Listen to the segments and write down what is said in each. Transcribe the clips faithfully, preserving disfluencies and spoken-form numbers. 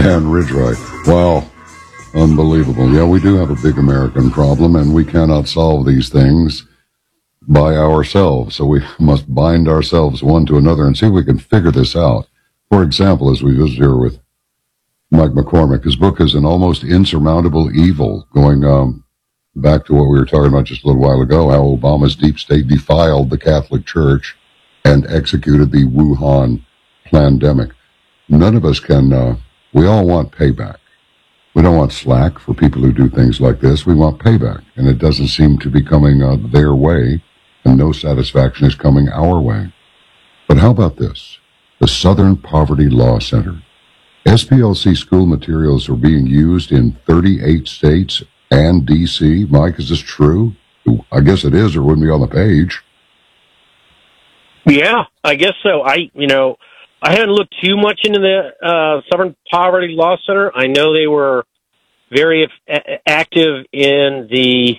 Dan Ridgway. Wow. Unbelievable. Yeah, we do have a big American problem, and we cannot solve these things by ourselves. So we must bind ourselves one to another and see if we can figure this out. For example, as we visit here with Mike McCormick, his book is An Almost Insurmountable Evil, going um, back to what we were talking about just a little while ago, how Obama's deep state defiled the Catholic Church and executed the Wuhan pandemic. None of us can, uh, we all want payback. We don't want slack for people who do things like this. We want payback, and it doesn't seem to be coming uh, their way, and no satisfaction is coming our way. But how about this? The Southern Poverty Law Center. S P L C school materials are being used in thirty-eight states and D C Mike, is this true? I guess it is, or it wouldn't be on the page. Yeah, I guess so. I, you know, I haven't looked too much into the uh, Southern Poverty Law Center. I know they were very a- active in the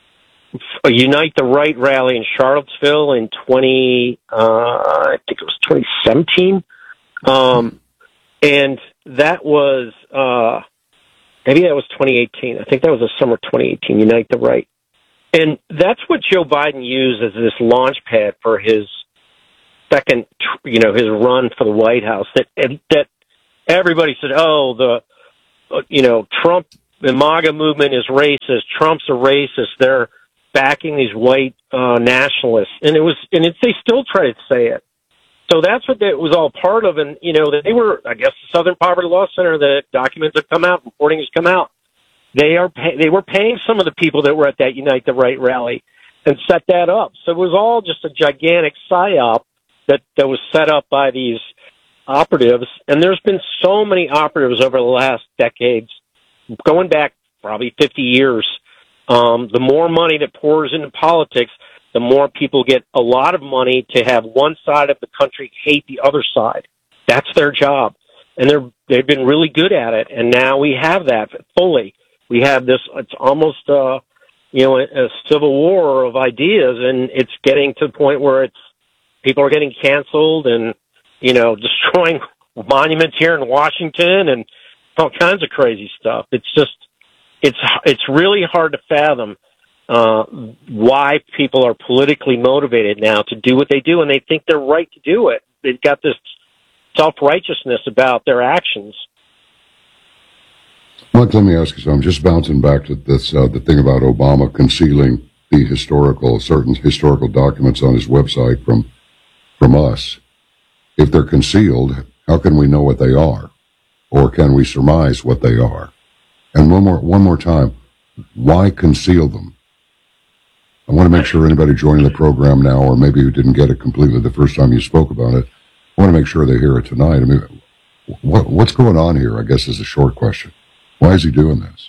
Unite the Right rally in Charlottesville in twenty, uh, I think it was twenty seventeen, um, and that was uh, maybe that was twenty eighteen. I think that was the summer twenty eighteen. Unite the Right, and that's what Joe Biden used as this launch pad for his second, you know, his run for the White House. That that everybody said, oh, the you know Trump, the MAGA movement is racist. Trump's a racist. They're backing these white uh, nationalists, and it was, and it, they still try to say it. So that's what it was all part of, and you know they were, I guess, the Southern Poverty Law Center. The documents have come out, reporting has come out. They are pay, they were paying some of the people that were at that Unite the Right rally and set that up. So it was all just a gigantic psyop that that was set up by these operatives, and there's been so many operatives over the last decades, going back probably fifty years. Um, the more money that pours into politics, the more people get a lot of money to have one side of the country hate the other side. That's their job. And they're, they've been really good at it. And now we have that fully. We have this, it's almost, uh, you know, a, a civil war of ideas, and it's getting to the point where it's, people are getting canceled and, you know, destroying monuments here in Washington and all kinds of crazy stuff. It's just, It's it's really hard to fathom uh, why people are politically motivated now to do what they do, and they think they're right to do it. They've got this self-righteousness about their actions. Mike, let me ask you something. Just bouncing back to this, uh, the thing about Obama concealing the historical, certain historical documents on his website from from us. If they're concealed, how can we know what they are, or can we surmise what they are? And one more, one more time, why conceal them? I want to make sure anybody joining the program now, or maybe who didn't get it completely the first time you spoke about it, I want to make sure they hear it tonight. I mean, what, what's going on here, I guess, is a short question. Why is he doing this?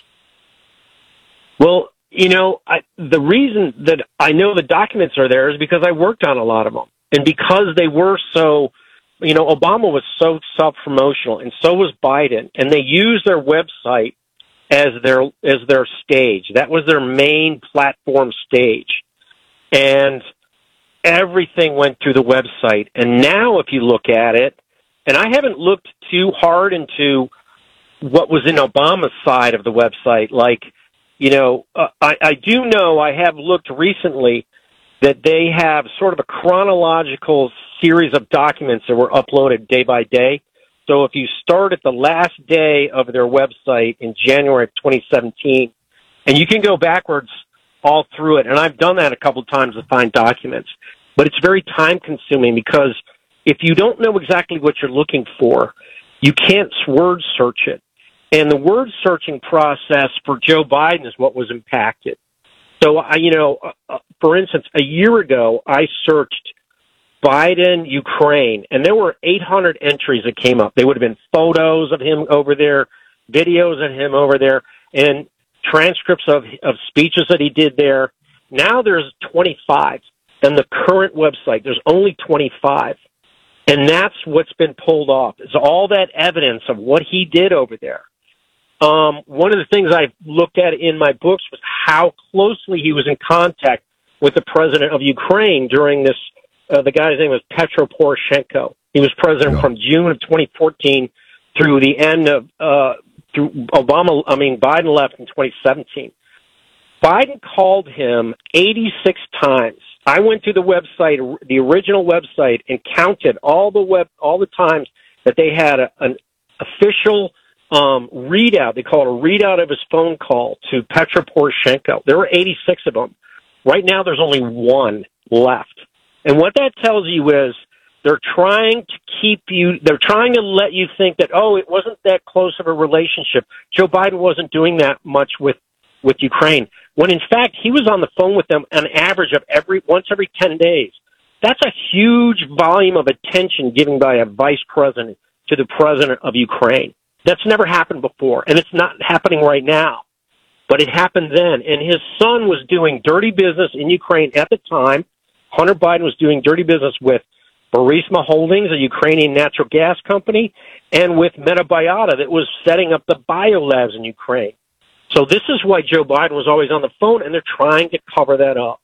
Well, you know, I, the reason that I know the documents are there is because I worked on a lot of them. And because they were so, you know, Obama was so self-promotional, and so was Biden, and they used their website as their as their stage. That was their main platform stage. And everything went through the website. And now if you look at it, and I haven't looked too hard into what was in Obama's side of the website, like, you know, uh, I, I do know, I have looked recently that they have sort of a chronological series of documents that were uploaded day by day. So if you start at the last day of their website in January of twenty seventeen, and you can go backwards all through it, and I've done that a couple of times to find documents, but it's very time-consuming because if you don't know exactly what you're looking for, you can't word search it. And the word searching process for Joe Biden is what was impacted. So, I, you know, uh, for instance, a year ago, I searched Biden, Ukraine, and there were eight hundred entries that came up. They would have been photos of him over there, videos of him over there, and transcripts of, of speeches that he did there. Now there's twenty-five. On the current website, there's only twenty-five. And that's what's been pulled off, is all that evidence of what he did over there. Um, one of the things I looked at in my books was how closely he was in contact with the president of Ukraine during this. Uh, the guy's name was Petro Poroshenko. He was president yeah. from June of twenty fourteen through the end of uh, through Obama. I mean, Biden left in twenty seventeen. Biden called him eighty-six times. I went to the website, the original website, and counted all the web, all the times that they had a, an official um, readout. They call it a readout of his phone call to Petro Poroshenko. There were eighty-six of them. Right now, there's only one left. And what that tells you is they're trying to keep you, they're trying to let you think that, oh, it wasn't that close of a relationship. Joe Biden wasn't doing that much with, with Ukraine, when in fact he was on the phone with them an average of every once every ten days. That's a huge volume of attention given by a vice president to the president of Ukraine. That's never happened before, and it's not happening right now. But it happened then, and his son was doing dirty business in Ukraine at the time. Hunter Biden was doing dirty business with Burisma Holdings, a Ukrainian natural gas company, and with Metabiota that was setting up the biolabs in Ukraine. So this is why Joe Biden was always on the phone, and they're trying to cover that up.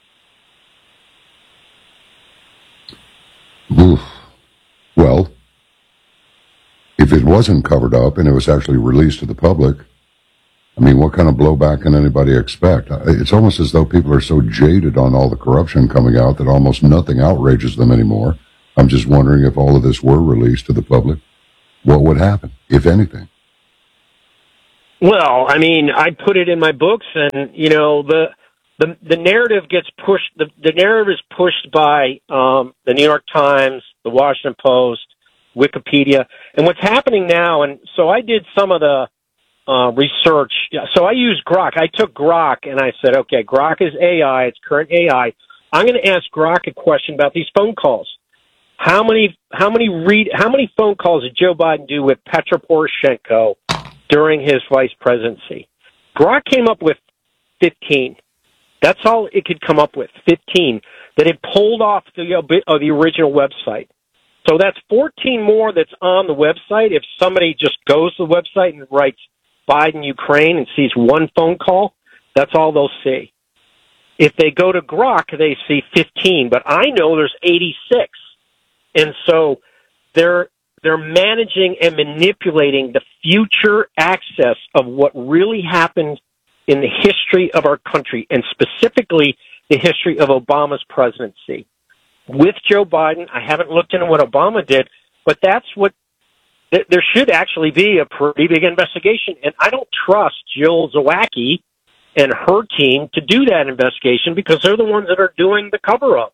Oof. Well, if it wasn't covered up and it was actually released to the public, I mean, what kind of blowback can anybody expect? It's almost as though people are so jaded on all the corruption coming out that almost nothing outrages them anymore. I'm just wondering if all of this were released to the public, what would happen, if anything? Well, I mean, I put it in my books, and, you know, the the, the narrative gets pushed, the, the narrative is pushed by um, the New York Times, the Washington Post, Wikipedia, and what's happening now, and so I did some of the Uh, research. So I used Grok. I took Grok and I said, okay, Grok is A I. It's current A I. I'm going to ask Grok a question about these phone calls. How many, how many read, how many phone calls did Joe Biden do with Petro Poroshenko during his vice presidency? Grok came up with fifteen. That's all it could come up with, fifteen, that it pulled off the, uh, the original website. So that's fourteen more that's on the website. If somebody just goes to the website and writes Biden, Ukraine, and sees one phone call, that's all they'll see. If they go to Grok, they see fifteen, but I know there's eighty-six. And so they're they're managing and manipulating the future access of what really happened in the history of our country, and specifically the history of Obama's presidency. With Joe Biden, I haven't looked into what Obama did, but that's what there should actually be a pretty big investigation, and I don't trust Jill Zawacki and her team to do that investigation because they're the ones that are doing the cover-up.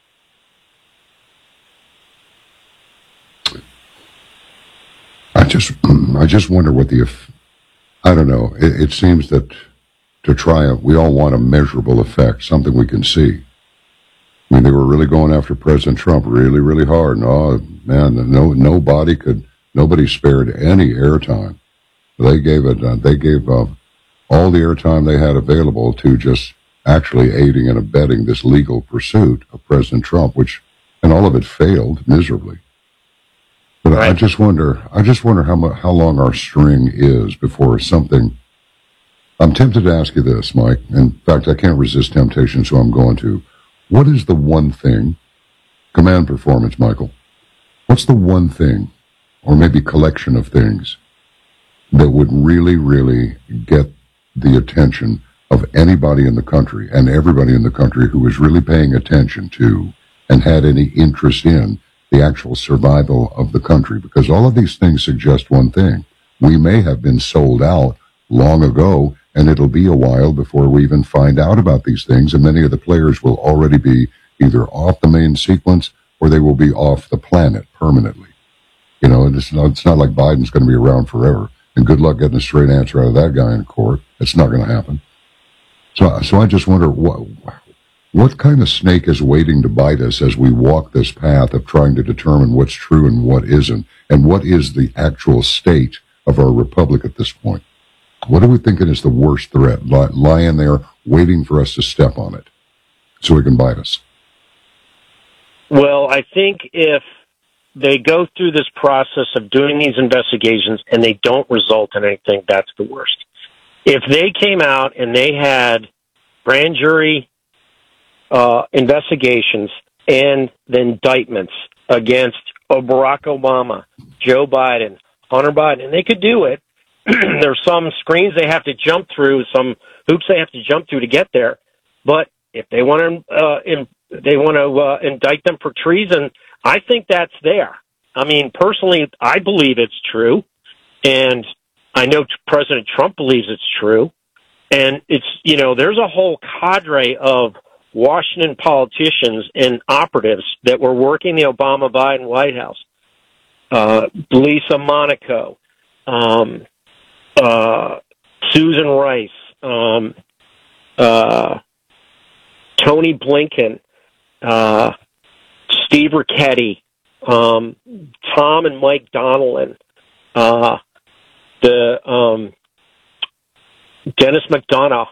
I just, I just wonder what the, I don't know, it, it seems that to try it, we all want a measurable effect, something we can see. I mean, they were really going after President Trump really, really hard, and oh, man, no, nobody could... Nobody spared any airtime. They gave it. Uh, they gave uh, all the airtime they had available to just actually aiding and abetting this legal pursuit of President Trump, which, and all of it failed miserably. But right. I just wonder. I just wonder how much, how long our string is before something. I'm tempted to ask you this, Mike. In fact, I can't resist temptation, so I'm going to. What is the one thing? Command performance, Michael. What's the one thing? Or maybe collection of things that would really, really get the attention of anybody in the country and everybody in the country who was really paying attention to and had any interest in the actual survival of the country. Because all of these things suggest one thing. We may have been sold out long ago, and it'll be a while before we even find out about these things, and many of the players will already be either off the main sequence or they will be off the planet permanently. You know, and it's not, it's not like Biden's going to be around forever. And good luck getting a straight answer out of that guy in court. It's not going to happen. So, so I just wonder what, what kind of snake is waiting to bite us as we walk this path of trying to determine what's true and what isn't, and what is the actual state of our republic at this point. What are we thinking is the worst threat, Ly- lying there waiting for us to step on it so it can bite us? Well, I think if they go through this process of doing these investigations and they don't result in anything, that's the worst. If they came out and they had grand jury uh, investigations and the indictments against Barack Obama, Joe Biden, Hunter Biden, and they could do it. There's some screens they have to jump through, some hoops they have to jump through to get there. But if they want to, uh, in, they want to uh, indict them for treason, I think that's there. I mean, personally, I believe it's true, and I know President Trump believes it's true. And it's, you know, there's a whole cadre of Washington politicians and operatives that were working the Obama-Biden White House. Uh, Lisa Monaco, um, uh, Susan Rice, um, uh, Tony Blinken, uh, Steve Ricchetti, um, Tom and Mike Donilon, uh, the, um, Dennis McDonough,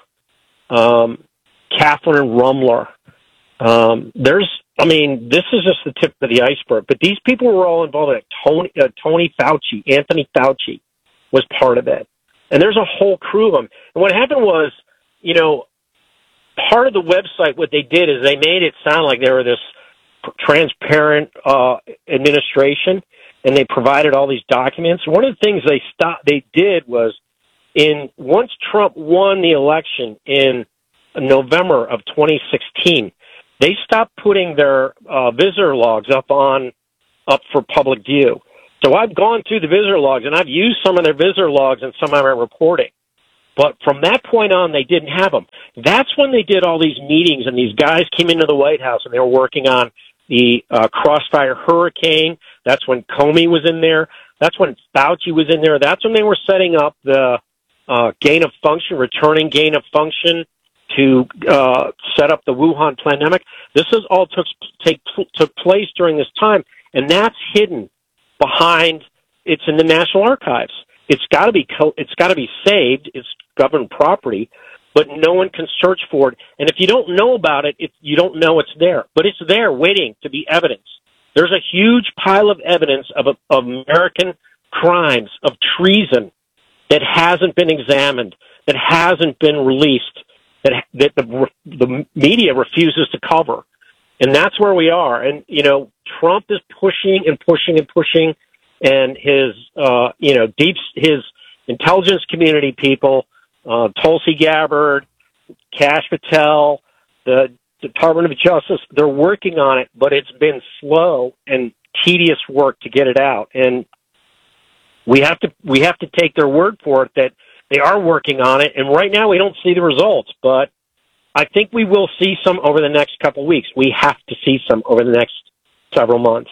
um, Catherine Rumler. Um, there's, I mean, this is just the tip of the iceberg, but these people were all involved in it. Tony, uh, Tony Fauci, Anthony Fauci was part of it. And there's a whole crew of them. And what happened was, you know, part of the website, what they did is they made it sound like they were this transparent uh, administration, and they provided all these documents. One of the things they stopped, they did was, in once Trump won the election in November of twenty sixteen, they stopped putting their uh, visitor logs up on up for public view. So I've gone through the visitor logs, and I've used some of their visitor logs in some of my reporting. But from that point on, they didn't have them. That's when they did all these meetings, and these guys came into the White House, and they were working on the uh, Crossfire Hurricane. That's when Comey was in there. That's when Fauci was in there. That's when they were setting up the uh, gain of function, returning gain of function to uh, set up the Wuhan pandemic. This is all took take took place during this time, and that's hidden behind. It's in the National Archives. It's got to be co- it's got to be saved. It's government property, but no one can search for it. And if you don't know about it, it you don't know it's there. But it's there, waiting to be evidence. There's a huge pile of evidence of, of American crimes, of treason, that hasn't been examined, that hasn't been released, that that the the media refuses to cover. And that's where we are. And you know, Trump is pushing and pushing and pushing, and his uh, you know deep his intelligence community people, uh, Tulsi Gabbard, Kash Patel, the Department of Justice, they're working on it, but it's been slow and tedious work to get it out. And we have to we have to take their word for it that they are working on it. And right now we don't see the results, but I think we will see some over the next couple of weeks. We have to see some over the next several months.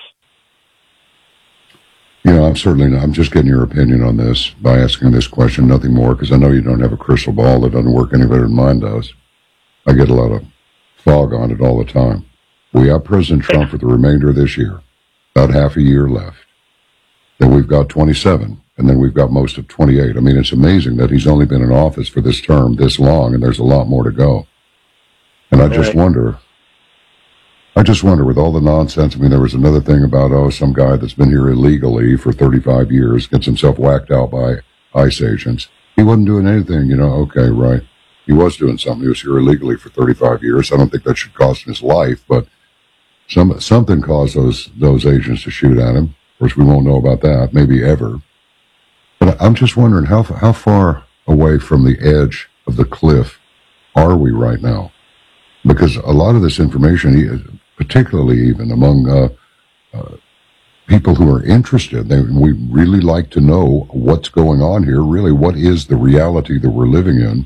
You know, I'm certainly not, I'm just getting your opinion on this by asking this question, nothing more, because I know you don't have a crystal ball that doesn't work any better than mine does. I get a lot of fog on it all the time. We have President Trump for the remainder of this year, about half a year left. Then we've got twenty-seven, and then we've got most of twenty-eight. I mean, it's amazing that he's only been in office for this term this long, and there's a lot more to go. And I just wonder, I just wonder with all the nonsense, I mean, there was another thing about, oh, some guy that's been here illegally for thirty-five years gets himself whacked out by ICE agents. He wasn't doing anything, you know, okay, right. He was doing something. He was here illegally for thirty-five years. I don't think that should cost him his life, but some something caused those those agents to shoot at him. Of course, we won't know about that, maybe ever. But I'm just wondering, how how far away from the edge of the cliff are we right now? Because a lot of this information, particularly even among uh, uh, people who are interested, they, we really like to know what's going on here. Really, what is the reality that we're living in?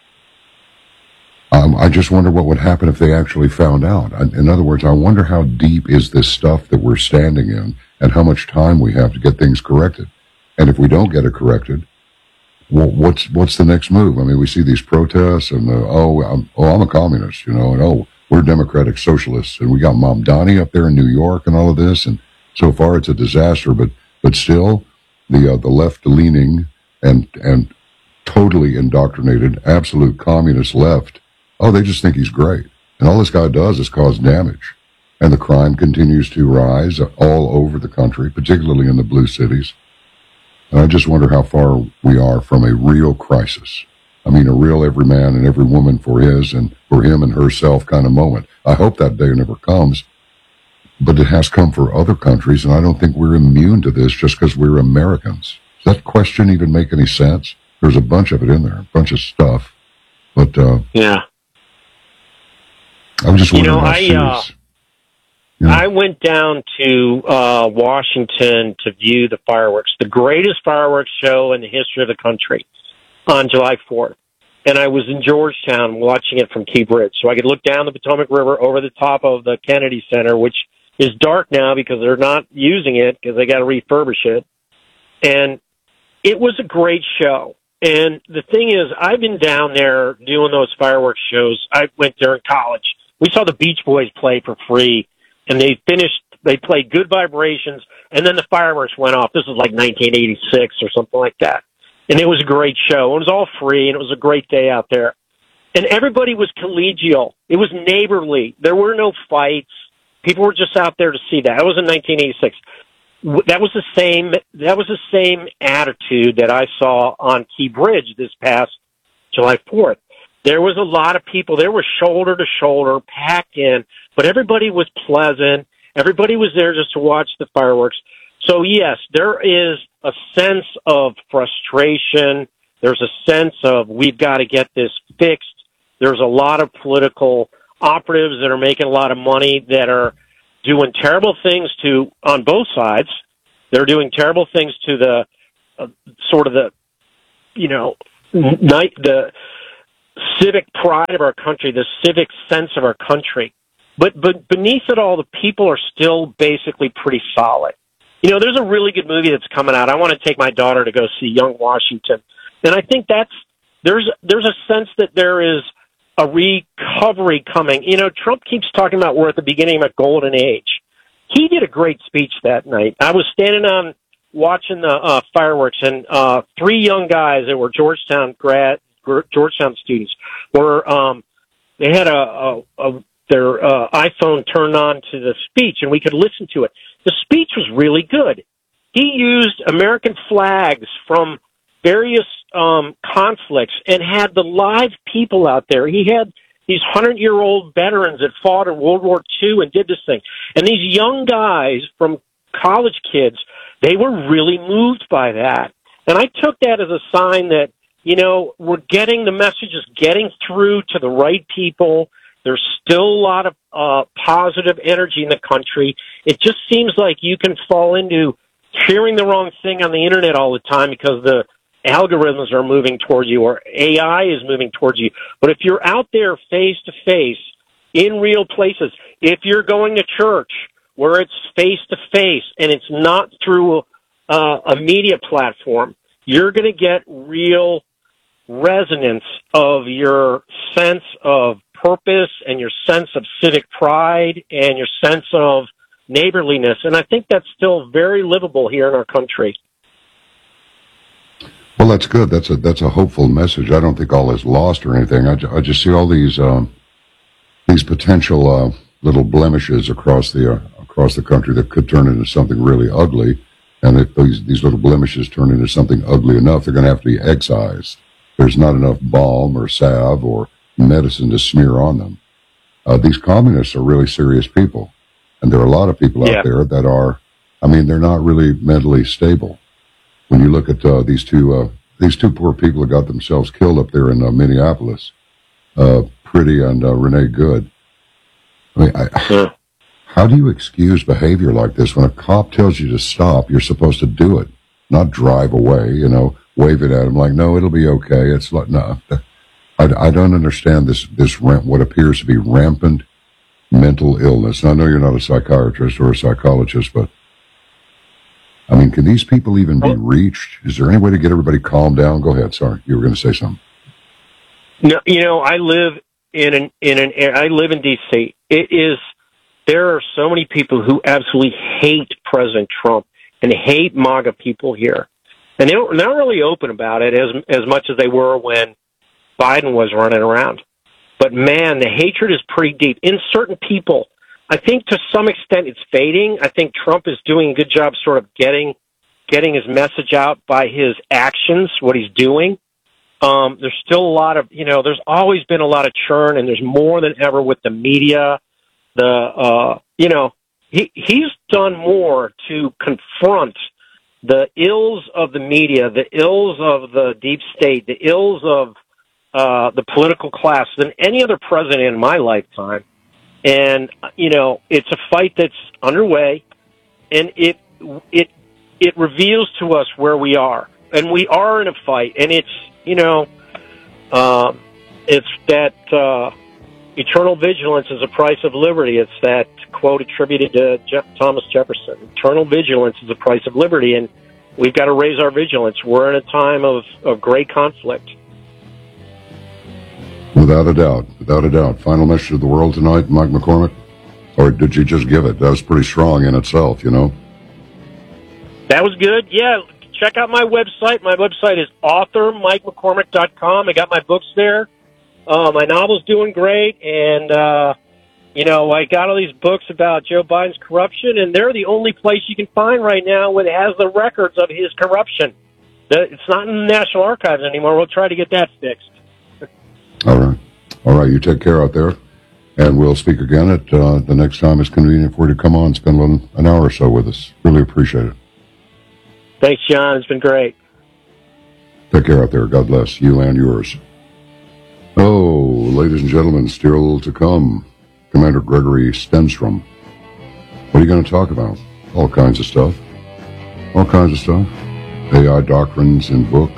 Um, I just wonder what would happen if they actually found out. In other words, I wonder how deep is this stuff that we're standing in and how much time we have to get things corrected. And if we don't get it corrected, well, what's what's the next move? I mean, we see these protests and, uh, oh, I'm, oh, I'm a communist, you know, and oh, we're democratic socialists. And we got Mamdani up there in New York and all of this. And so far it's a disaster, but but still the uh, the left-leaning and and totally indoctrinated, absolute communist left, oh, they just think he's great. And all this guy does is cause damage. And the crime continues to rise all over the country, particularly in the blue cities. And I just wonder how far we are from a real crisis. I mean, a real every man and every woman for his and for him and herself kind of moment. I hope that day never comes. but it has come for other countries, and I don't think we're immune to this just because we're Americans. Does that question even make any sense? There's a bunch of it in there, a bunch of stuff. But, uh, yeah. I was just You wondering know, how I, serious. uh, Yeah. I went down to uh, Washington to view the fireworks, the greatest fireworks show in the history of the country on July fourth. And I was in Georgetown watching it from Key Bridge. So I could look down the Potomac River over the top of the Kennedy Center, which is dark now because they're not using it because they got to refurbish it. And it was a great show. And the thing is, I've been down there doing those fireworks shows. I went during college. We saw the Beach Boys play for free, and they finished, they played Good Vibrations, and then the fireworks went off. This was like nineteen eighty-six or something like that. And it was a great show. It was all free, and it was a great day out there. And everybody was collegial. It was neighborly. There were no fights. People were just out there to see that. That was in nineteen eighty-six. That was the same, that was the same attitude that I saw on Key Bridge this past July fourth. There was a lot of people. There was shoulder to shoulder, packed in, but everybody was pleasant. Everybody was there just to watch the fireworks. So, yes, there is a sense of frustration. There's a sense of we've got to get this fixed. There's a lot of political operatives that are making a lot of money that are doing terrible things to, on both sides. They're doing terrible things to the, uh, sort of the, you know, night, the civic pride of our country, the civic sense of our country. But, but beneath it all, the people are still basically pretty solid. You know, there's a really good movie that's coming out. I want to take my daughter to go see Young Washington. And I think that's, there's, there's a sense that there is a recovery coming. You know, Trump keeps talking about we're at the beginning of a golden age. He did a great speech that night. I was standing on watching the uh, fireworks, and uh, three young guys that were Georgetown grad, Georgetown students were. Um, they had a, a, a their uh, iPhone turned on to the speech, and we could listen to it. The speech was really good. He used American flags from various um, conflicts and had the live people out there. He had these hundred-year-old veterans that fought in World War Two and did this thing. And these young guys from college kids, they were really moved by that. And I took that as a sign that, you know, we're getting the messages getting through to the right people. There's still a lot of uh, positive energy in the country. It just seems like you can fall into hearing the wrong thing on the internet all the time because the algorithms are moving towards you or A I is moving towards you. But if you're out there face to face in real places, if you're going to church where it's face to face and it's not through uh, a media platform, you're going to get real resonance of your sense of purpose and your sense of civic pride and your sense of neighborliness. And I think that's still very livable here in our country. Well, that's good. That's a that's a hopeful message. I don't think all is lost or anything. I, I just see all these um, these potential uh, little blemishes across the uh, across the country that could turn into something really ugly. And if these these little blemishes turn into something ugly enough, they're going to have to be excised. There's not enough balm or salve or medicine to smear on them. Uh, these communists are really serious people, and there are a lot of people yeah. out there that are. I mean, they're not really mentally stable. When you look at uh, these two uh, these two poor people that got themselves killed up there in uh, Minneapolis, uh, Pretty and uh, Renee Good. I mean, I, yeah. how do you excuse behavior like this? When a cop tells you to stop, you're supposed to do it, not drive away, you know, wave it at him like, no, it'll be okay. It's like, no. I, I don't understand this, this ramp, what appears to be rampant mental illness. And I know you're not a psychiatrist or a psychologist, but I mean, can these people even be reached? Is there any way to get everybody calmed down? Go ahead. Sorry, you were going to say something. No, you know, I live in an in an I live in D C. It is there are so many people who absolutely hate President Trump and hate MAGA people here, and they don't, they're not really open about it as as much as they were when Biden was running around. But man, the hatred is pretty deep in certain people. I think to some extent it's fading. I think Trump is doing a good job sort of getting getting his message out by his actions, what he's doing. Um, there's still a lot of, you know, there's always been a lot of churn, and there's more than ever with the media. The, uh, you know, he he's done more to confront the ills of the media, the ills of the deep state, the ills of uh, the political class than any other president in my lifetime. And, you know, it's a fight that's underway, and it it it reveals to us where we are. And we are in a fight, and it's, you know, uh, it's that uh, eternal vigilance is a price of liberty. It's that quote attributed to Jeff, Thomas Jefferson. Eternal vigilance is the price of liberty, and we've got to raise our vigilance. We're in a time of, of great conflict. Without a doubt, without a doubt. Final message of the world tonight, Mike McCormick? Or did you just give it? That was pretty strong in itself, you know? That was good. Yeah, check out my website. My website is author mike mccormick dot com. I got my books there. Uh, my novel's doing great, and, uh, you know, I got all these books about Joe Biden's corruption, and they're the only place you can find right now where it has the records of his corruption. It's not in the National Archives anymore. We'll try to get that fixed. All right. All right, you take care out there, and we'll speak again at uh, the next time it's convenient for you to come on and spend one, an hour or so with us. Really appreciate it. Thanks, John. It's been great. Take care out there. God bless you and yours. Oh, ladies and gentlemen, still to come, Commander Gregory Stenstrom. What are you going to talk about? All kinds of stuff. All kinds of stuff. A I doctrines in book.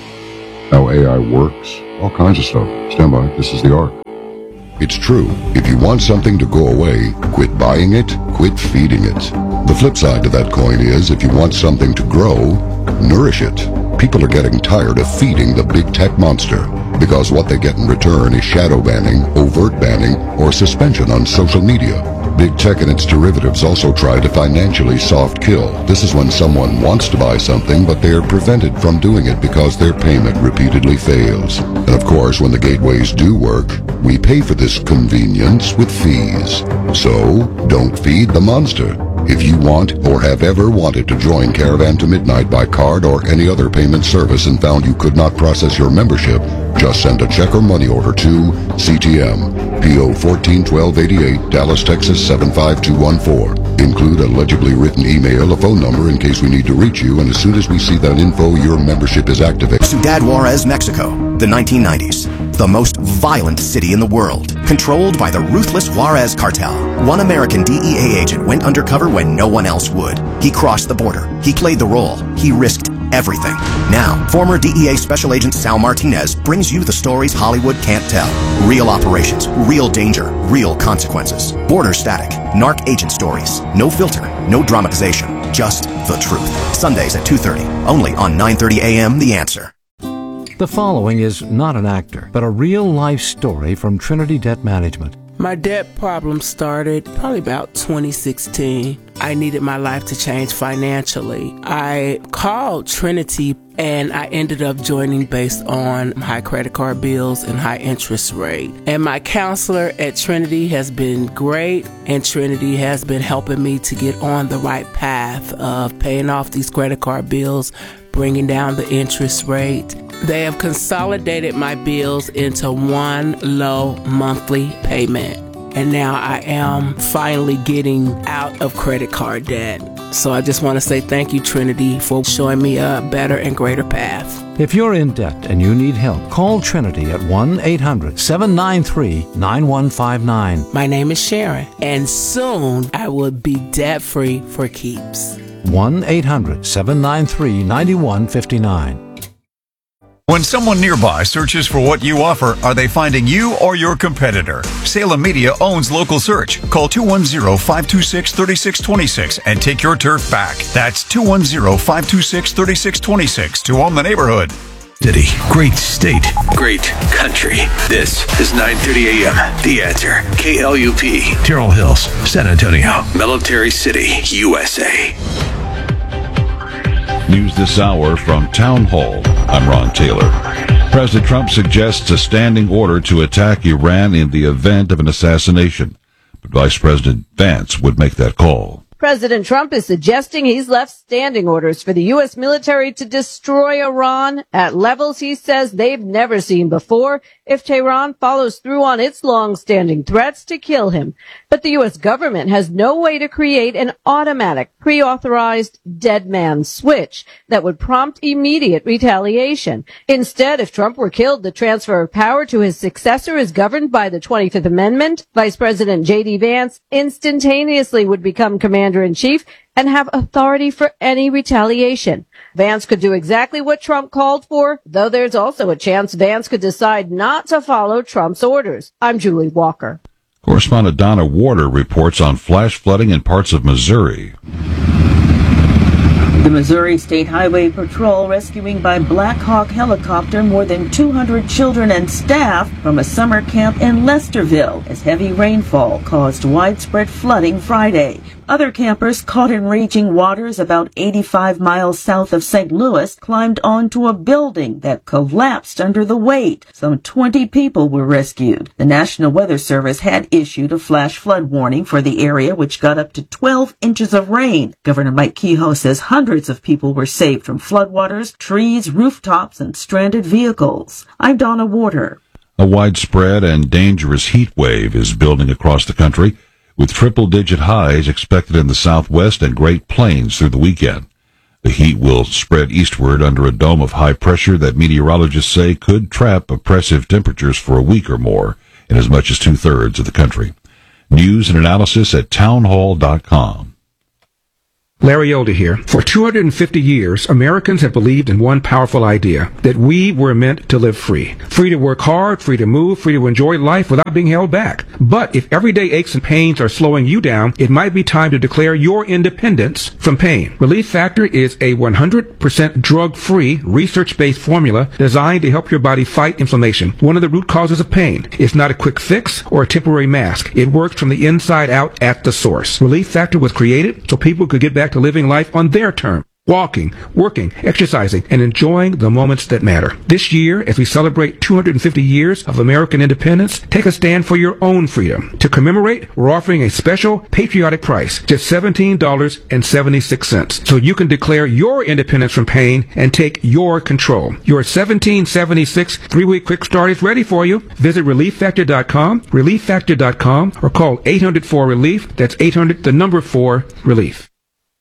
How A I works. All kinds of stuff. Stand by. This is The Ark. It's true. If you want something to go away, quit buying it, quit feeding it. The flip side to that coin is if you want something to grow, nourish it. People are getting tired of feeding the big tech monster because what they get in return is shadow banning, overt banning, or suspension on social media. Big tech and its derivatives also try to financially soft kill. This is when someone wants to buy something, but they are prevented from doing it because their payment repeatedly fails. And of course, when the gateways do work, we pay for this convenience with fees. So, don't feed the monster. If you want or have ever wanted to join Caravan to Midnight by card or any other payment service and found you could not process your membership, just send a check or money order to C T M, P O fourteen twelve eighty-eight, Dallas, Texas seven five two one four. Include a legibly written email, a phone number in case we need to reach you, and as soon as we see that info, your membership is activated. Ciudad Juarez, Mexico, the nineteen nineties. The most violent city in the world, controlled by the ruthless Juarez cartel. One American D E A agent went undercover when no one else would. He crossed the border. He played the role. He risked everything. Now, former D E A Special Agent Sal Martinez brings you the stories Hollywood can't tell. Real operations, real danger, real consequences. Border static, narc agent stories. No filter, no dramatization, just the truth. Sundays at two thirty, only on nine thirty a.m. The Answer. The following is not an actor, but a real-life story from Trinity Debt Management. My debt problem started probably about twenty sixteen. I needed my life to change financially. I called Trinity and I ended up joining based on high credit card bills and high interest rate. And my counselor at Trinity has been great, and Trinity has been helping me to get on the right path of paying off these credit card bills, bringing down the interest rate. They have consolidated my bills into one low monthly payment. And now I am finally getting out of credit card debt. So I just want to say thank you, Trinity, for showing me a better and greater path. If you're in debt and you need help, call Trinity at one eight hundred seven nine three nine one five nine. My name is Sharon, and soon I will be debt-free for keeps. one eight hundred seven nine three nine one five nine. When someone nearby searches for what you offer, are they finding you or your competitor? Salem Media owns Local Search. Call two one zero, five two six, three six two six and take your turf back. That's two one zero, five two six, three six two six to own the neighborhood. City, great state, great country. This is nine thirty a.m. The Answer. K L U P, Terrell Hills, San Antonio, Military City, U S A. News this hour from Town Hall. I'm Ron Taylor. President Trump suggests a standing order to attack Iran in the event of an assassination, but Vice President Vance would make that call. President Trump is suggesting he's left standing orders for the U S military to destroy Iran at levels he says they've never seen before if Tehran follows through on its long-standing threats to kill him. But the U S government has no way to create an automatic, pre-authorized dead man switch that would prompt immediate retaliation. Instead, if Trump were killed, the transfer of power to his successor is governed by the twenty-fifth Amendment. Vice President J D Vance instantaneously would become commander-in-chief and have authority for any retaliation. Vance could do exactly what Trump called for, though there's also a chance Vance could decide not to follow Trump's orders. I'm Julie Walker. Correspondent Donna Warder reports on flash flooding in parts of Missouri. The Missouri State Highway Patrol rescuing by Black Hawk helicopter more than two hundred children and staff from a summer camp in Lesterville as heavy rainfall caused widespread flooding Friday. Other campers caught in raging waters about eighty-five miles south of Saint Louis climbed onto a building that collapsed under the weight. Some twenty people were rescued. The National Weather Service had issued a flash flood warning for the area, which got up to twelve inches of rain. Governor Mike Kehoe says hundreds of people were saved from floodwaters, trees, rooftops, and stranded vehicles. I'm Donna Warder. A widespread and dangerous heat wave is building across the country, with triple-digit highs expected in the Southwest and Great Plains through the weekend. The heat will spread eastward under a dome of high pressure that meteorologists say could trap oppressive temperatures for a week or more in as much as two-thirds of the country. News and analysis at townhall dot com. Larry Elder here. For two hundred fifty years, Americans have believed in one powerful idea, that we were meant to live free. Free to work hard, free to move, free to enjoy life without being held back. But if everyday aches and pains are slowing you down, it might be time to declare your independence from pain. Relief Factor is a one hundred percent drug-free, research-based formula designed to help your body fight inflammation, one of the root causes of pain. It's not a quick fix or a temporary mask. It works from the inside out at the source. Relief Factor was created so people could get back to living life on their terms. Walking, working, exercising, and enjoying the moments that matter. This year, as we celebrate two hundred fifty years of American independence, take a stand for your own freedom. To commemorate, we're offering a special patriotic price, just seventeen dollars and seventy-six cents, so you can declare your independence from pain and take your control. Your seventeen seventy-six three-week quick start is ready for you. Visit relief factor dot com, relief factor dot com, or call eight hundred four relief. That's eight hundred, the number four, relief.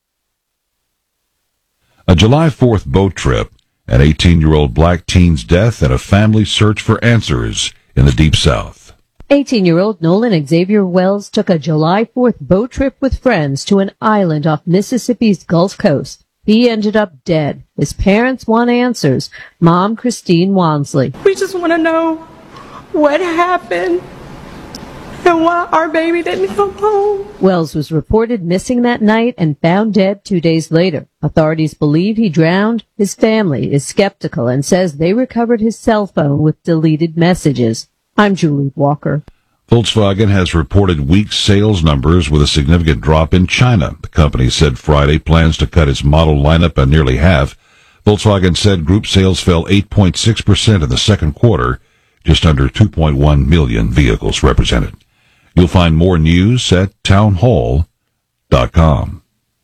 A July fourth boat trip, an eighteen-year-old black teen's death, and a family search for answers in the Deep South. eighteen-year-old Nolan Xavier Wells took a July fourth boat trip with friends to an island off Mississippi's Gulf Coast. He ended up dead. His parents want answers. Mom, Christine Wansley. We just want to know what happened and why our baby didn't come home. Wells was reported missing that night and found dead two days later. Authorities believe he drowned. His family is skeptical and says they recovered his cell phone with deleted messages. I'm Julie Walker. Volkswagen has reported weak sales numbers with a significant drop in China. The company said Friday plans to cut its model lineup by nearly half. Volkswagen said group sales fell eight point six percent in the second quarter, just under two point one million vehicles represented. You'll find more news at townhall dot com.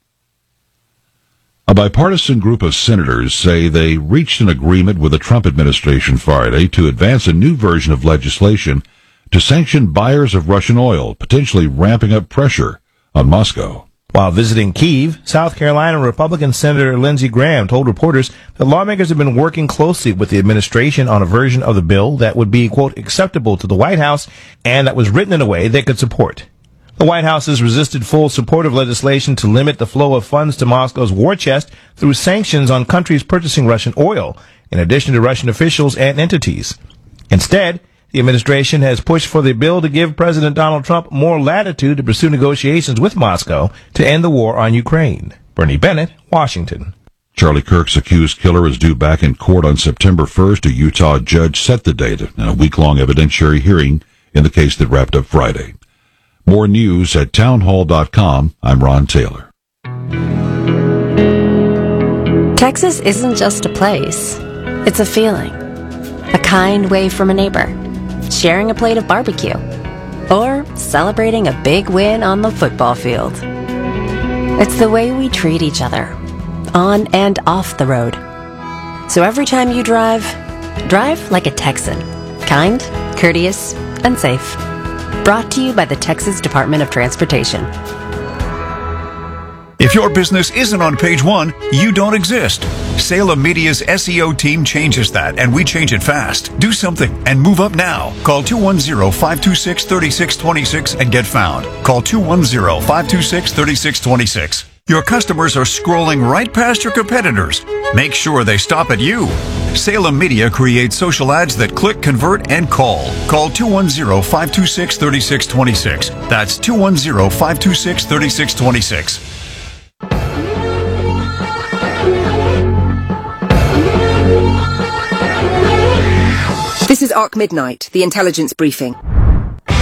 A bipartisan group of senators say they reached an agreement with the Trump administration Friday to advance a new version of legislation to sanction buyers of Russian oil, potentially ramping up pressure on Moscow. While visiting Kyiv, South Carolina Republican Senator Lindsey Graham told reporters that lawmakers have been working closely with the administration on a version of the bill that would be, quote, acceptable to the White House and that was written in a way they could support. The White House has resisted full support of legislation to limit the flow of funds to Moscow's war chest through sanctions on countries purchasing Russian oil, in addition to Russian officials and entities. Instead, the administration has pushed for the bill to give President Donald Trump more latitude to pursue negotiations with Moscow to end the war on Ukraine. Bernie Bennett, Washington. Charlie Kirk's accused killer is due back in court on September first. A Utah judge set the date in a week-long evidentiary hearing in the case that wrapped up Friday. More news at townhall dot com. I'm Ron Taylor. Texas isn't just a place. It's a feeling. A kind wave from a neighbor. Sharing a plate of barbecue. Or celebrating a big win on the football field. It's the way we treat each other, on and off the road. So every time you drive, drive like a Texan. Kind, courteous, and safe. Brought to you by the Texas Department of Transportation. If your business isn't on page one, you don't exist. Salem Media's S E O team changes that, and we change it fast. Do something and move up now. Call two one zero, five two six, three six two six and get found. Call two one zero, five two six, three six two six. Your customers are scrolling right past your competitors. Make sure they stop at you. Salem Media creates social ads that click, convert, and call. Call two one zero, five two six, three six two six. That's two one zero, five two six, three six two six. This is Arc Midnight, the intelligence briefing.